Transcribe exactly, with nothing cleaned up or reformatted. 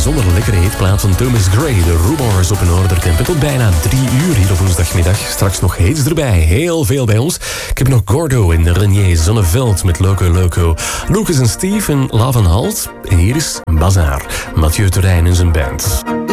bijzonder lekkere hitplaat van Thomas Gray. De Rumors op een Noordertempo. Tot bijna drie uur hier op woensdagmiddag. Straks nog hits erbij. Heel veel bij ons. Ik heb nog Gordo en Renier Zonneveld met Loco Loco. Lucas en Steve en Lavan Halt. En hier is Bazaar. Mathieu Terrein en zijn band.